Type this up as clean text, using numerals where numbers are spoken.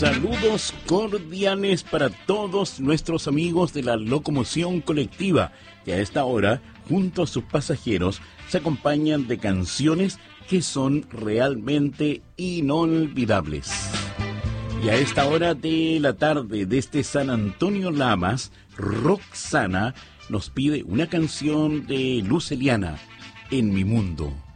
Saludos cordiales para todos nuestros amigos de la locomoción colectiva que a esta hora, junto a sus pasajeros, se acompañan de canciones que son realmente inolvidables. Y a esta hora de la tarde, desde San Antonio Lamas, Roxana nos pide una canción de Luz Eliana, En mi mundo.